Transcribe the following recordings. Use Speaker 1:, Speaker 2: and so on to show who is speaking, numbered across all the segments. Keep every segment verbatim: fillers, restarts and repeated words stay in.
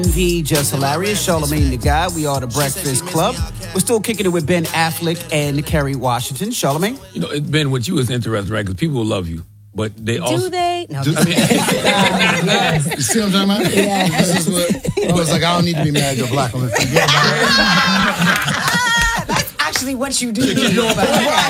Speaker 1: V, Just Hilarious, Charlamagne the Guy. We are the Breakfast Club. We're still kicking it with Ben Affleck and Kerry Washington. Charlamagne?
Speaker 2: You know, Ben, what you is interesting, right? Because people will love you, but they
Speaker 3: Do
Speaker 2: also...
Speaker 3: they? No.
Speaker 2: Do, I mean,
Speaker 4: yes. You see what I'm talking about?
Speaker 3: Yeah.
Speaker 4: This is what, I was like, I don't need to be married to a black woman. Forget about it.
Speaker 3: Actually, what you do, you know about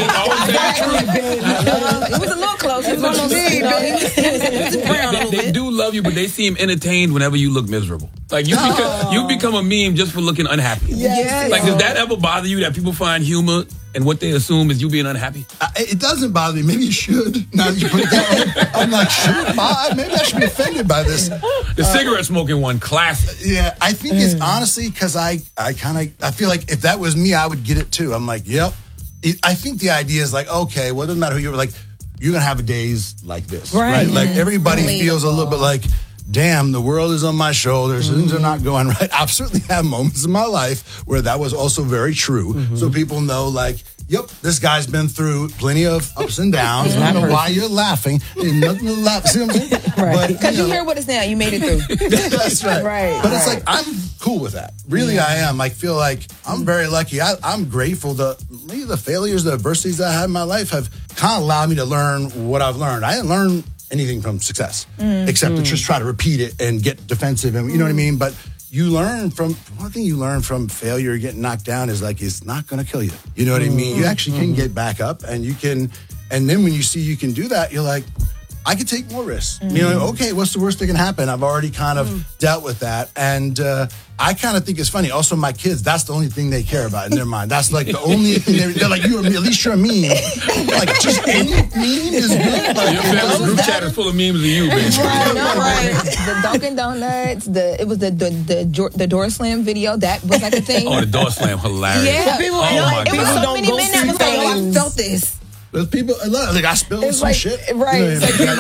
Speaker 3: it. It was a little close. It was almost me,
Speaker 2: they, they, they do love you, but they seem entertained whenever you look miserable. Like you, become, you become a meme just for looking unhappy.
Speaker 3: Yes.
Speaker 2: Like, does that ever bother you that people find humor and what they assume is you being unhappy?
Speaker 4: Uh, it doesn't bother me. Maybe you should. Now that you put it that way, I'm like, should I? Maybe I should be offended by this.
Speaker 2: The uh, cigarette smoking one, classic.
Speaker 4: Yeah, I think mm. it's honestly because I, I kind of, I feel like if that was me, I would get it too. I'm like, yep. It, I think the idea is like, okay, well, it doesn't matter who you're like, you're going to have days like this, right? right? Like everybody Relatable. feels a little bit like, damn, the world is on my shoulders. Mm-hmm. Things are not going right. I've certainly had moments in my life where that was also very true. Mm-hmm. So people know, like, yep, this guy's been through plenty of ups and downs. I don't know why you're laughing. There's nothing to laugh. See what I'm saying?
Speaker 3: Right. Because you, you hear what it's now. You made it through.
Speaker 4: That's right.
Speaker 3: Right.
Speaker 4: But
Speaker 3: right.
Speaker 4: it's like, I'm cool with that. Really, yeah. I am. I feel like I'm very lucky. I, I'm grateful to maybe the failures, the adversities that I had in my life have kind of allowed me to learn what I've learned. I didn't learn anything from success, mm, except mm. to just try to repeat it and get defensive, and you know what I mean. But you learn from one thing you learn from failure, getting knocked down, is like it's not going to kill you. You know what mm, I mean? You actually mm. can get back up, and you can. And then when you see you can do that, you're like, I could take more risks. Mm. You know, okay, what's the worst that can happen? I've already kind of mm. dealt with that, and uh, I kind of think it's funny. Also, my kids, that's the only thing they care about in their mind. That's like the only thing they're, they're like, you at least you're a meme. Like, just any meme is good. Like,
Speaker 2: your family group chat is full of memes of you, baby.
Speaker 3: Right, no, right. The Dunkin' Donuts, the it was the the the, the door slam video. That was like a thing.
Speaker 2: Oh, the door slam, hilarious.
Speaker 3: Yeah,
Speaker 2: people,
Speaker 3: oh,
Speaker 2: you know,
Speaker 3: my it was so many men that was like, oh, I felt this.
Speaker 4: There's people, like, I spilled it's some
Speaker 3: like,
Speaker 4: shit.
Speaker 3: Right.
Speaker 4: You know,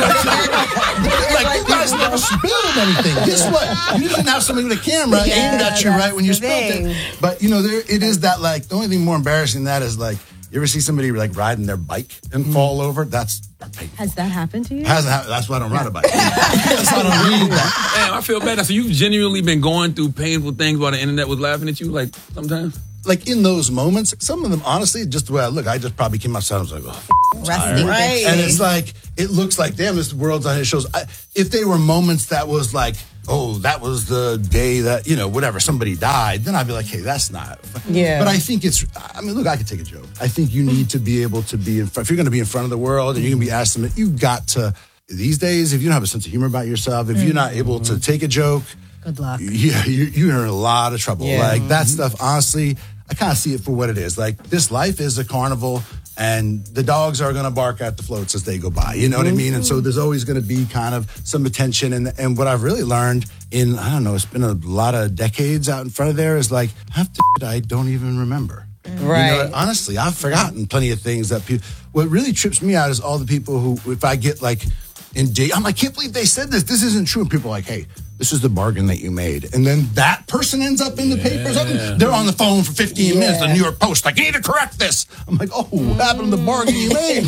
Speaker 4: like, like, you guys never spilled anything. Guess what? You didn't have somebody with a camera yeah, aimed at you right when you spilled thing. it. But, you know, there it is that, like, the only thing more embarrassing than that is, like, you ever see somebody, like, riding their bike and mm. fall over? That's painful.
Speaker 3: Has that happened to you?
Speaker 4: Hasn't happened. That's why I don't ride a bike. That's why I don't read that.
Speaker 2: Damn, I feel bad. So you've genuinely been going through painful things while the internet was laughing at you, like, sometimes?
Speaker 4: Like, in those moments, some of them, honestly, just the way I look, I just probably came outside, I was like, oh,
Speaker 3: resting, right?
Speaker 4: And it's like, it looks like, damn, this world's on his shoulders. I, if they were moments that was like, oh, that was the day that, you know, whatever, somebody died, then I'd be like, hey, that's not.
Speaker 3: Yeah.
Speaker 4: But I think it's, I mean, look, I could take a joke. I think you need to be able to be, in front, if you're going to be in front of the world and you're going to be asked something, you've got to, these days, if you don't have a sense of humor about yourself, if mm-hmm. you're not able to take a joke,
Speaker 3: good luck.
Speaker 4: Yeah, you, you're in a lot of trouble. Yeah. Like, that mm-hmm. stuff, honestly, I kind of see it for what it is. Like, this life is a carnival, and the dogs are going to bark at the floats as they go by. You know what I mean? And so there's always going to be kind of some attention. And, and what I've really learned in, I don't know, it's been a lot of decades out in front of there is like, half the shit I don't even remember.
Speaker 3: Right.
Speaker 4: You know, honestly, I've forgotten plenty of things that people, what really trips me out is all the people who, if I get like, in date, I'm like, I can't believe they said this. This isn't true. And people are like, hey, this is the bargain that you made. And then that person ends up in the yeah. papers. They're on the phone for fifteen yeah. minutes, the New York Post, like, you need to correct this. I'm like, oh, what happened to the bargain you made?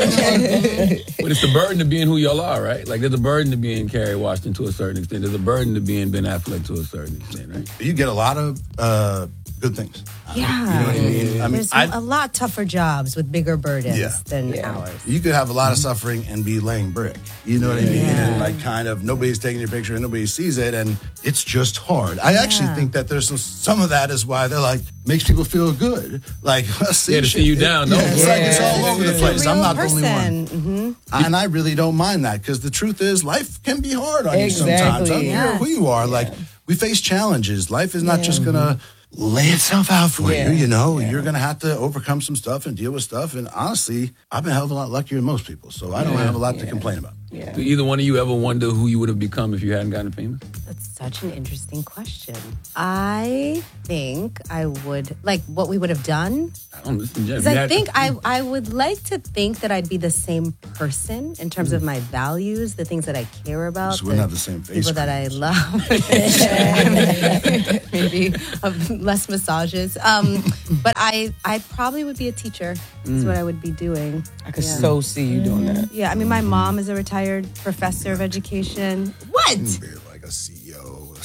Speaker 2: But it's the burden of being who y'all are, right? Like, there's a burden to being Kerry Washington to a certain extent. There's a burden to being Ben Affleck to a certain extent, right?
Speaker 4: You get a lot of uh, good things.
Speaker 5: Yeah.
Speaker 4: You know what I mean? I mean,
Speaker 5: There's I, a lot tougher jobs with bigger burdens
Speaker 4: yeah.
Speaker 5: than
Speaker 3: yeah.
Speaker 5: ours.
Speaker 4: You could have a lot of suffering and be laying brick. You know what I mean?
Speaker 5: Yeah.
Speaker 4: And like kind of nobody's taking your picture and nobody sees it and it's just hard. I actually
Speaker 5: Yeah.
Speaker 4: think that there's some, some of that is why they're like, makes people feel good. Like, let's see.
Speaker 2: Yeah, to see you down. No,
Speaker 4: Yeah, it's like it's all over the place.
Speaker 5: It's a
Speaker 4: I'm
Speaker 5: real
Speaker 4: not
Speaker 5: person.
Speaker 4: the only one.
Speaker 5: Mm-hmm.
Speaker 4: And I really don't mind that because the truth is life can be hard on
Speaker 3: Exactly.
Speaker 4: you sometimes. I don't care
Speaker 5: Yes.
Speaker 4: who you are. Like, we face challenges. Life is not yeah. just going to lay itself out for
Speaker 3: Yeah.
Speaker 4: you, you know.
Speaker 3: Yeah.
Speaker 4: You're going to have to overcome some stuff and deal with stuff. And honestly, I've been a hell of a lot luckier than most people. So I don't
Speaker 3: Yeah.
Speaker 4: have a lot
Speaker 3: Yeah.
Speaker 4: to complain about.
Speaker 3: Yeah.
Speaker 2: Do either one of you ever wonder who you would have become if you hadn't gotten famous?
Speaker 5: That's such an interesting question. I think I would, like, what we would have done.
Speaker 2: I don't listen, Jeff.
Speaker 5: Because I think I, I would like to think that I'd be the same person in terms of my values, the things that I care about.
Speaker 4: Just wouldn't have the same face
Speaker 5: People that I
Speaker 4: cream.
Speaker 5: love. Maybe of less massages. Um, but I, I probably would be a teacher. That's
Speaker 2: Mm.
Speaker 5: what I would be doing.
Speaker 3: I could
Speaker 5: Yeah.
Speaker 3: so see you doing that.
Speaker 5: Yeah, I mean, my mom is a retired professor of education. What?
Speaker 4: Be like a C E O, a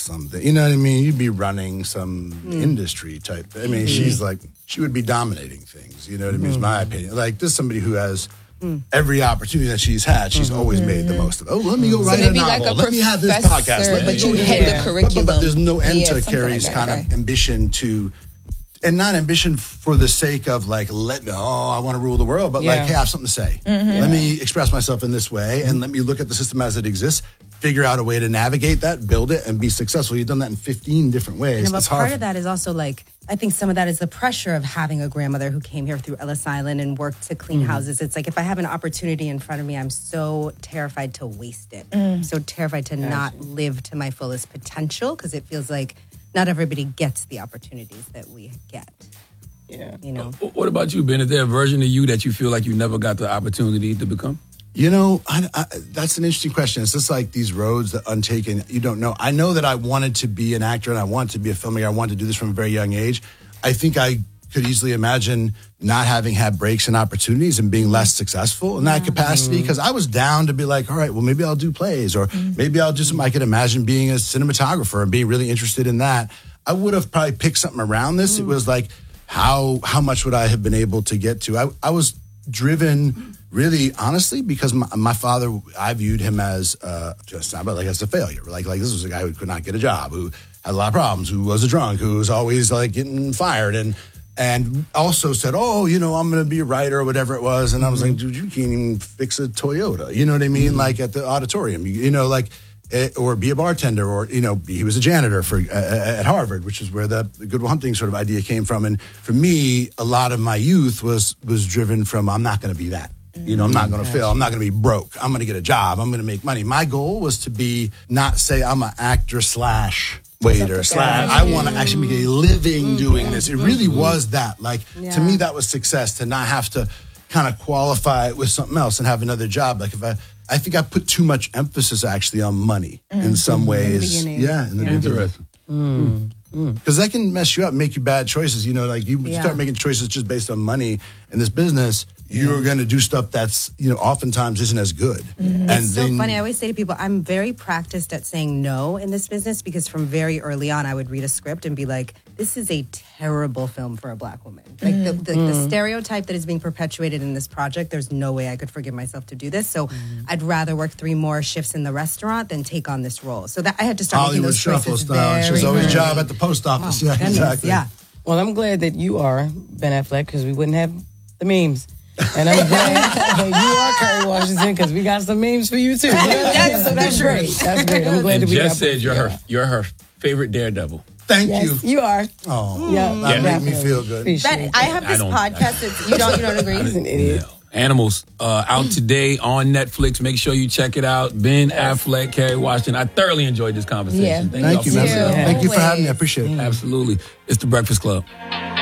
Speaker 4: something. You know what I mean? You'd be running some mm. industry type. I mean, mm. she's like, she would be dominating things. You know what I mean? Is my opinion. Like, this is somebody who has mm. every opportunity that she's had, she's mm-hmm. always made the most of it. Oh, let me go write
Speaker 6: so
Speaker 4: a novel.
Speaker 6: Like a
Speaker 4: let me have this podcast. Let
Speaker 6: but
Speaker 4: me
Speaker 6: you
Speaker 4: go
Speaker 6: had
Speaker 4: here.
Speaker 6: the curriculum.
Speaker 4: But, but, but there's no end
Speaker 6: yeah,
Speaker 4: to Carrie's
Speaker 6: like
Speaker 4: kind
Speaker 6: okay.
Speaker 4: of ambition to, and not ambition for the sake of like, let me, oh, I want to rule the world, but yeah. like, hey, I have something to say. Mm-hmm. Let me express myself in this way, and let me look at the system as it exists, figure out a way to navigate that, build it, and be successful. You've done that in fifteen different ways.
Speaker 5: You know, but
Speaker 4: it's
Speaker 5: part
Speaker 4: hard.
Speaker 5: of that is also like, I think some of that is the pressure of having a grandmother who came here through Ellis Island and worked to clean mm-hmm. houses. It's like, if I have an opportunity in front of me, I'm so terrified to waste it. Mm. I'm so terrified to gotcha. not live to my fullest potential, because it feels like not everybody gets the opportunities that we get.
Speaker 2: Yeah.
Speaker 5: You know.
Speaker 2: What about you, Ben? Is there a version of you that you feel like you never got the opportunity to become?
Speaker 4: You know, I, I, that's an interesting question. It's just like these roads that untaken, you don't know. I know that I wanted to be an actor and I wanted to be a filmmaker. I wanted to do this from a very young age. I think I could easily imagine not having had breaks and opportunities and being less successful in that capacity, because I was down to be like, all right, well, maybe I'll do plays, or maybe I'll do something. I could imagine being a cinematographer and being really interested in that. I would have probably picked something around this. It was like, how how much would I have been able to get to? I, I was driven really, honestly, because my, my father, I viewed him as uh, just not like as a failure. Like like this was a guy who could not get a job, who had a lot of problems, who was a drunk, who was always like getting fired, and and also said, oh, you know, I'm going to be a writer or whatever it was. And I was like, dude, you can't even fix a Toyota. You know what I mean? Mm-hmm. Like at the auditorium, you, you know, like. Or be a bartender, or, you know, he was a janitor for uh, at Harvard, which is where the Good Will Hunting sort of idea came from. And for me, a lot of my youth was was driven from, I'm not going to be that. You know, I'm not going to fail. I'm not going to be broke. I'm going to get a job. I'm going to make money. My goal was to be, not say I'm an actor slash waiter slash, I want to actually make a living doing this. It really was that. Like, yeah. to me, that was success, to not have to kind of qualify it with something else and have another job. Like if I, I think I put too much emphasis actually on money mm. in some ways.
Speaker 5: In
Speaker 4: yeah, in the
Speaker 2: yeah. Interesting.
Speaker 4: Mm. Because that can mess you up, make you bad choices. You know, like you yeah. start making choices just based on money in this business, you're going to do stuff that's, you know, oftentimes isn't as good.
Speaker 5: Mm-hmm.
Speaker 4: And
Speaker 5: it's so
Speaker 4: then,
Speaker 5: funny. I always say to people, I'm very practiced at saying no in this business, because from very early on, I would read a script and be like, this is a terrible film for a black woman. Like mm-hmm. the, the, mm-hmm. the stereotype that is being perpetuated in this project, there's no way I could forgive myself to do this. So mm-hmm. I'd rather work three more shifts in the restaurant than take on this role. So that I had to start
Speaker 4: Hollywood
Speaker 5: making those choices
Speaker 4: style. She was always a job at the post office.
Speaker 5: Oh,
Speaker 4: yeah,
Speaker 5: goodness,
Speaker 4: exactly.
Speaker 5: Yeah.
Speaker 7: Well, I'm glad that you are Ben Affleck, because we wouldn't have the memes. And I'm glad that you are Kerry Washington, because we got some memes for you too.
Speaker 5: That's,
Speaker 7: so that's great. That's great. I'm glad
Speaker 2: and
Speaker 7: that we
Speaker 2: Jess
Speaker 7: got
Speaker 2: said you're her, you're her favorite Daredevil.
Speaker 4: Thank
Speaker 7: yes,
Speaker 4: you.
Speaker 7: You are.
Speaker 4: Oh,
Speaker 7: yeah,
Speaker 4: that
Speaker 2: yeah.
Speaker 4: made me feel good.
Speaker 5: That, I have this
Speaker 2: I
Speaker 5: podcast. It's, you don't. You don't agree?
Speaker 7: He's an idiot.
Speaker 2: Animals uh, out today on Netflix. Make sure you check it out. Ben Affleck, Kerry Washington. I thoroughly enjoyed this conversation.
Speaker 7: Yeah.
Speaker 2: Thank,
Speaker 4: Thank you,
Speaker 2: y'all
Speaker 4: man.
Speaker 2: for-
Speaker 4: Thank you for having me. I appreciate it.
Speaker 2: Absolutely. It's the Breakfast Club.